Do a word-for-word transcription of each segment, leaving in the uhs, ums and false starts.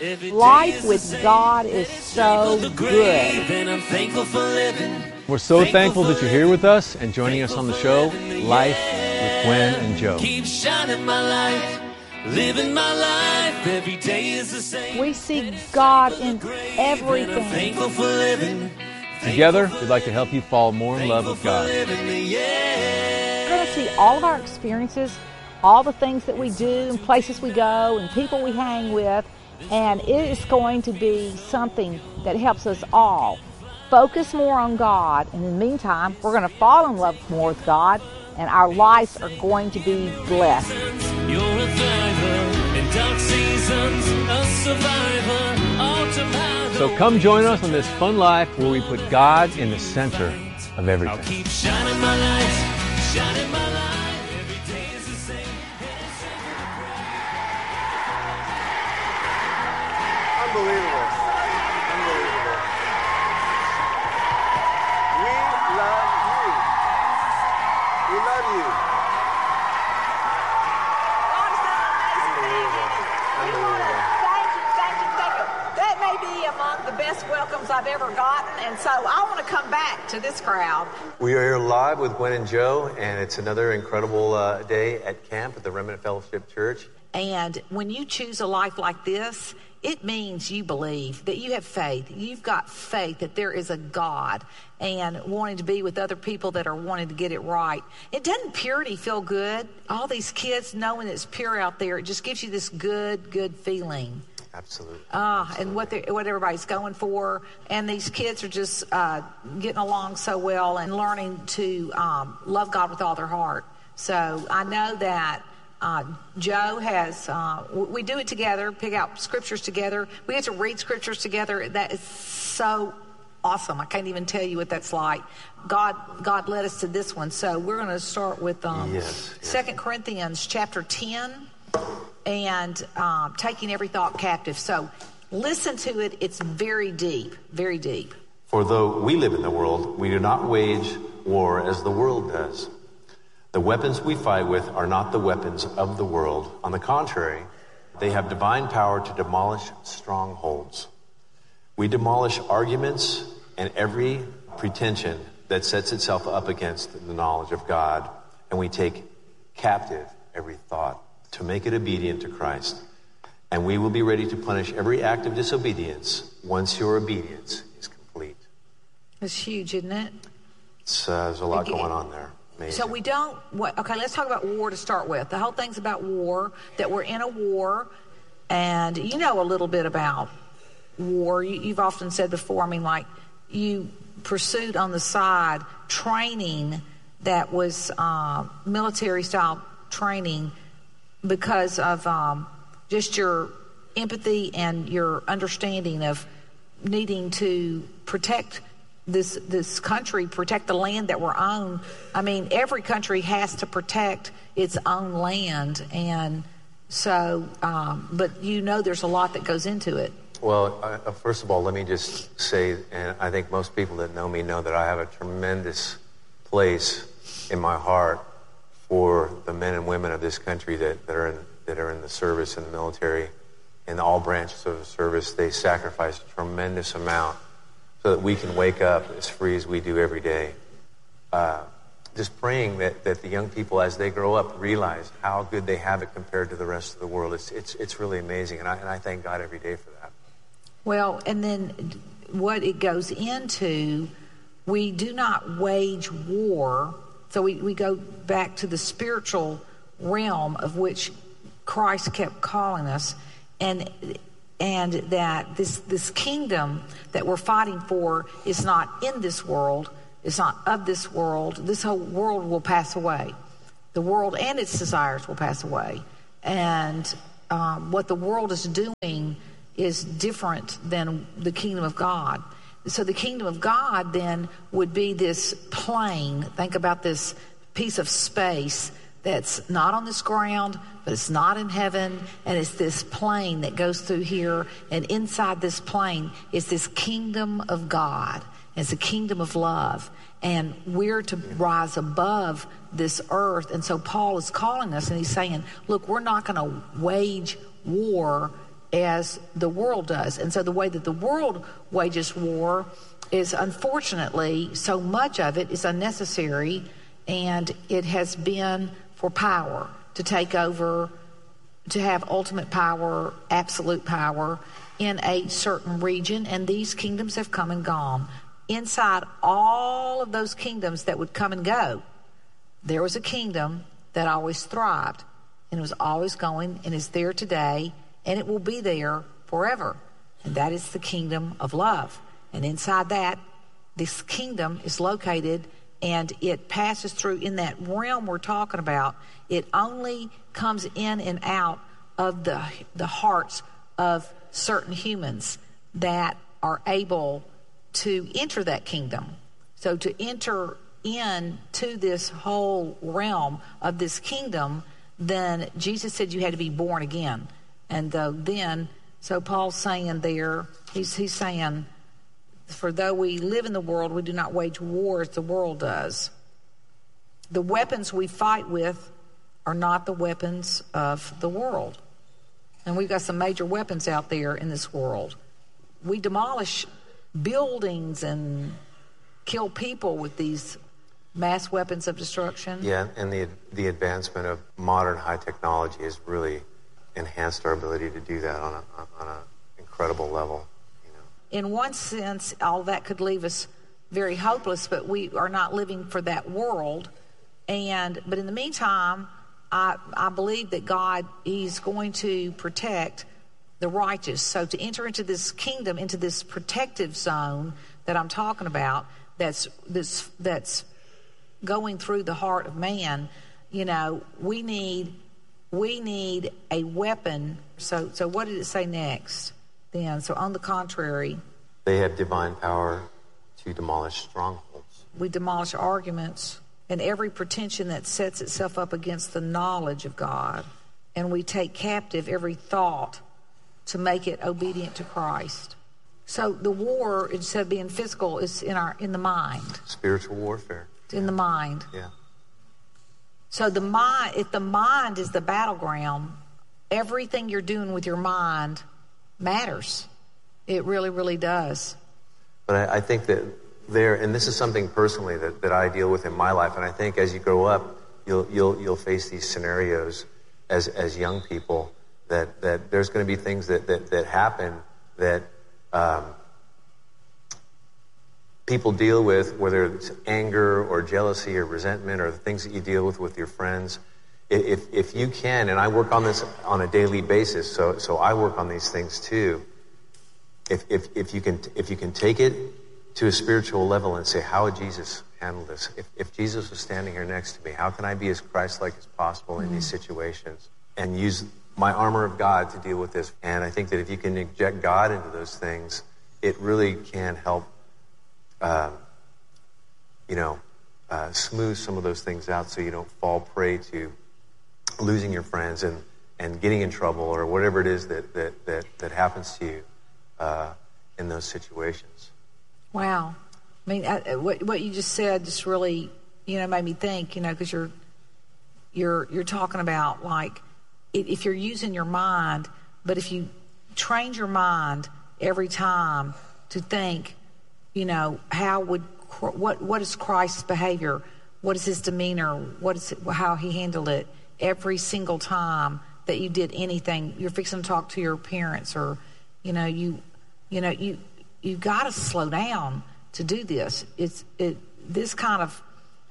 Life with God is so good. We're so thankful that you're here with us and joining us on the show, Life with Gwen and Joe. Keep shining my light, living my life, every day is the same. We see God in everything. Thankful for living. Together, we'd like to help you fall more in love with God. We're going to see all of our experiences, all the things that we do and places we go and people we hang with, and it is going to be something that helps us all focus more on God. And in the meantime, we're going to fall in love more with God, and our lives are going to be blessed. You're a thriver in dark seasons, a survivor, autopilot. So come join us on this fun life where we put God in the center of everything. I'll keep shining my light, shining my light, every day is the same. Unbelievable. Unbelievable. We love you. We love you. Unbelievable. Unbelievable. Thank you, thank you, thank you. That may be among the best welcomes I've ever gotten, and so I want to come back to this crowd. We are here live with Gwen and Joe, and it's another incredible uh, day at camp at the Remnant Fellowship Church. And when you choose a life like this, it means you believe, that you have faith. You've got faith that there is a God, and wanting to be with other people that are wanting to get it right. It doesn't purity feel good? All these kids knowing it's pure out there, it just gives you this good, good feeling. Absolutely. Ah, Absolutely. and what they, what everybody's going for, and these kids are just uh, getting along so well and learning to um, love God with all their heart. So I know that uh, Joe has. Uh, we do it together, pick out scriptures together. We get to read scriptures together. That is so awesome. I can't even tell you what that's like. God, God led us to this one, so we're going to start with um, yes, yes. Second Corinthians chapter ten. And um, taking every thought captive. So listen to it. It's very deep, very deep. For though we live in the world, we do not wage war as the world does. The weapons we fight with are not the weapons of the world. On the contrary, they have divine power to demolish strongholds. We demolish arguments and every pretension that sets itself up against the knowledge of God, and we take captive every thought to make it obedient to Christ. And we will be ready to punish every act of disobedience once your obedience is complete. It's huge, isn't it? It's, uh, there's a lot going on there. Amazing. So we don't, what, okay, let's talk about war to start with. The whole thing's about war, that we're in a war, and you know a little bit about war. You, you've often said before, I mean, like, you pursued on the side training that was uh, military-style training because of um, just your empathy and your understanding of needing to protect this this country, protect the land that we're on. I mean, every country has to protect its own land, and so, um, but you know there's a lot that goes into it. Well, uh, first of all, let me just say, and I think most people that know me know that I have a tremendous place in my heart for the men and women of this country that, that are in that are in the service, in the military, in all branches of the service. They sacrifice a tremendous amount so that we can wake up as free as we do every day. Uh, just praying that, that the young people, as they grow up, realize how good they have it compared to the rest of the world. It's it's it's really amazing, and I and I thank God every day for that. Well, and then what it goes into, we do not wage war. So we, we go back to the spiritual realm of which Christ kept calling us, and and that this this kingdom that we're fighting for is not in this world, it's not of this world. This whole world will pass away. The world and its desires will pass away. And um, what the world is doing is different than the kingdom of God. So the kingdom of God then would be this plane. Think about this piece of space that's not on this ground, but it's not in heaven, and it's this plane that goes through here, and inside this plane is this kingdom of God. It's a kingdom of love, and we're to rise above this earth. And so Paul is calling us, and he's saying, look, we're not going to wage war as the world does. And so the way that the world wages war is, unfortunately, so much of it is unnecessary, and it has been for power, to take over, to have ultimate power, absolute power in a certain region, and these kingdoms have come and gone. Inside all of those kingdoms that would come and go, there was a kingdom that always thrived, and it was always going, and is there today, and it will be there forever. And that is the kingdom of love. And inside that, this kingdom is located, and it passes through in that realm we're talking about. It only comes in and out of the the hearts of certain humans that are able to enter that kingdom. So to enter into this whole realm of this kingdom, then Jesus said you had to be born again. And uh, then, so Paul's saying there, he's he's saying, for though we live in the world, we do not wage war as the world does. The weapons we fight with are not the weapons of the world. And we've got some major weapons out there in this world. We demolish buildings and kill people with these mass weapons of destruction. Yeah, and the the advancement of modern high technology has really enhanced our ability to do that on a on an incredible level. In one sense, all that could leave us very hopeless, but we are not living for that world. And but in the meantime, I, I believe that God, he's going to protect the righteous. So to enter into this kingdom, into this protective zone that I'm talking about, that's that's that's going through the heart of man, you know, we need we need a weapon. So so what did it say next? Then, so on the contrary, they have divine power to demolish strongholds. We demolish arguments and every pretension that sets itself up against the knowledge of God, and we take captive every thought to make it obedient to Christ. So the war, instead of being physical, is in our in the mind. Spiritual warfare. It's in the mind. Yeah. So the mind, if the mind is the battleground, everything you're doing with your mind matters. It really, really does. But I, I think that there, and this is something personally that, that I deal with in my life, and I think as you grow up, you'll you'll you'll face these scenarios as as young people that, that there's going to be things that, that, that happen that um, people deal with, whether it's anger or jealousy or resentment or the things that you deal with with your friends. If if you can, and I work on this on a daily basis, so so I work on these things too. If if if you can if you can take it to a spiritual level and say, how would Jesus handle this? If if Jesus was standing here next to me, how can I be as Christ-like as possible mm-hmm. in these situations and use my armor of God to deal with this? And I think that if you can inject God into those things, it really can help, uh, you know, uh, smooth some of those things out so you don't fall prey to losing your friends and, and getting in trouble or whatever it is that, that, that, that happens to you uh, in those situations. Wow. I mean, I, what what you just said just really, you know, made me think, you know, because you're, you're, you're talking about, like, if you're using your mind, but if you trained your mind every time to think, you know, how would, what what is Christ's behavior? What is his demeanor? What is it, how he handled it? Every single time that you did anything, you're fixing to talk to your parents, or, you know, you, you know, you, you've got to slow down to do this. It's it this kind of,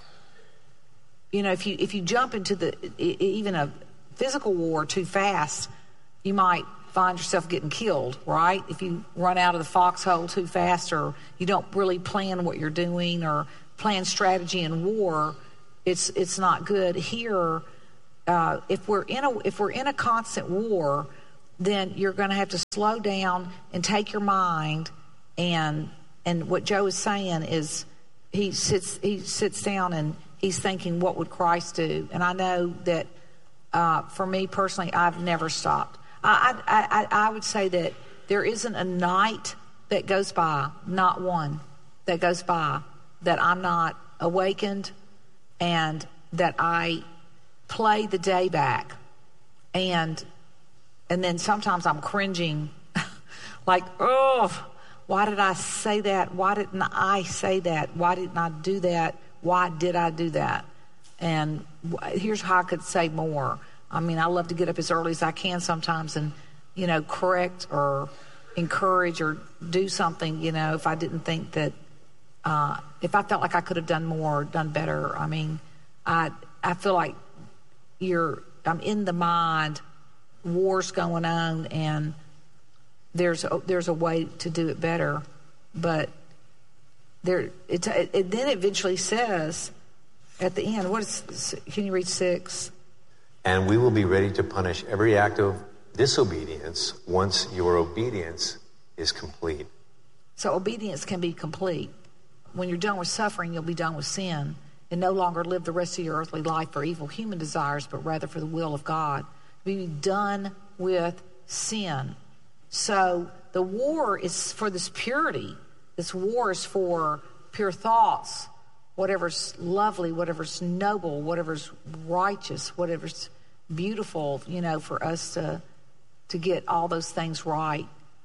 you know, if you if you jump into the even a physical war too fast, you might find yourself getting killed, right? If you run out of the foxhole too fast, or you don't really plan what you're doing or plan strategy in war, it's it's not good. Here, uh, if we're in a if we're in a constant war, then you're going to have to slow down and take your mind, and and what Joe is saying is he sits he sits down and he's thinking, what would Christ do? And I know that uh, for me personally, I've never stopped. I, I I I would say that there isn't a night that goes by, not one that goes by, that I'm not awakened and that I play the day back and and then sometimes I'm cringing, like, oh, why did I say that? Why didn't I say that? Why didn't I do that? Why did I do that? And here's how I could say more. I mean, I love to get up as early as I can sometimes and, you know, correct or encourage or do something, you know, if I didn't think that, uh, if I felt like I could have done more, done better. I mean, I I feel like you're, I'm in the mind, war's going on, and there's a, there's a way to do it better. But there, it, it, it then eventually says at the end, what is, can you read six? And we will be ready to punish every act of disobedience once your obedience is complete. So obedience can be complete. When you're done with suffering, you'll be done with sin and no longer live the rest of your earthly life for evil human desires, but rather for the will of God. Be done with sin. So the war is for this purity. This war is for pure thoughts, whatever's lovely, whatever's noble, whatever's righteous, whatever's beautiful, you know, for us to to get all those things right.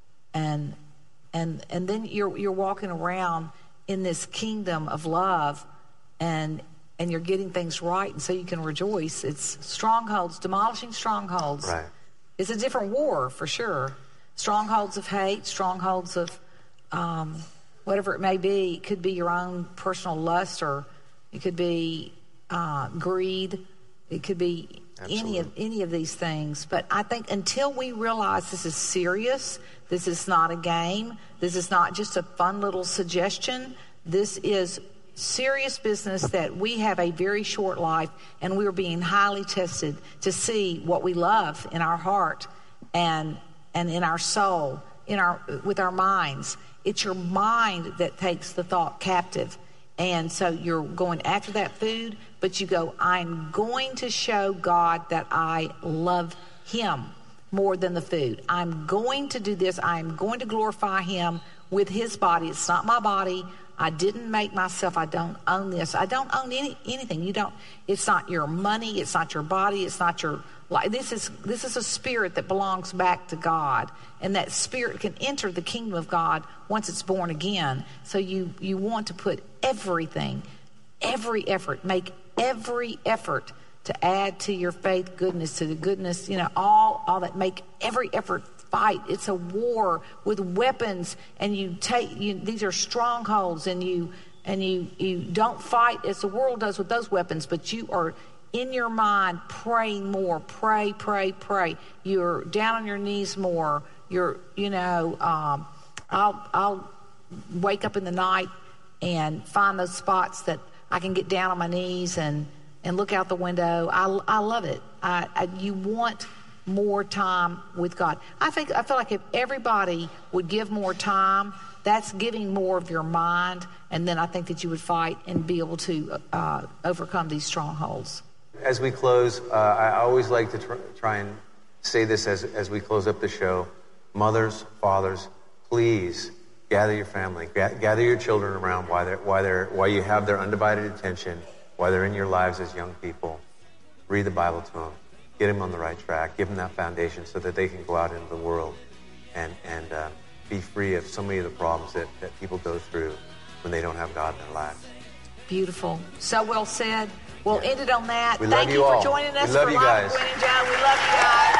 And and and then you're you're walking around in this kingdom of love, and and you're getting things right, and so you can rejoice. It's strongholds, demolishing strongholds. Right. It's a different war for sure. Strongholds of hate, strongholds of um, whatever it may be. It could be your own personal lust, or it could be uh, greed. It could be Absolutely. any of any of these things. But I think until we realize this is serious, this is not a game, this is not just a fun little suggestion, this is serious business, that we have a very short life and we are being highly tested to see what we love in our heart and and in our soul, in our with our minds. It's your mind that takes the thought captive. And so you're going after that food, but you go, I'm going to show God that I love him more than the food. I'm going to do this. I'm going to glorify him with his body. It's not my body. I didn't make myself. I don't own this. I don't own any anything. You don't. It's not your money. It's not your body. It's not your life. This is this is a spirit that belongs back to God, and that spirit can enter the kingdom of God once it's born again. So you you want to put everything, every effort, make every effort to add to your faith goodness, to the goodness, you know, all all that. Make every effort. Fight. It's a war with weapons, and you take you, these are strongholds, and you and you you don't fight as the world does with those weapons, but you are in your mind praying more. Pray, pray, pray. You're down on your knees more. You're you know um, I'll I'll wake up in the night and find those spots that I can get down on my knees and and look out the window. I I love it. I, I you want more time with God. I think I feel like if everybody would give more time, that's giving more of your mind, and then I think that you would fight and be able to uh, overcome these strongholds. As we close, uh, I always like to tr- try and say this as as we close up the show. Mothers, fathers, please gather your family, ga- gather your children around while they're while they're while you have their undivided attention, while they're in your lives as young people. Read the Bible to them. Get them on the right track. Give them that foundation so that they can go out into the world and and uh, be free of so many of the problems that, that people go through when they don't have God in their lives. Beautiful. So well said. We'll end it on that. We Thank love you, you for all. joining us We love for you Live guys. with Gwen and Joe. We love you guys.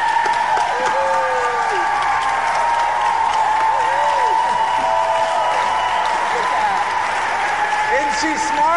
Isn't she smart?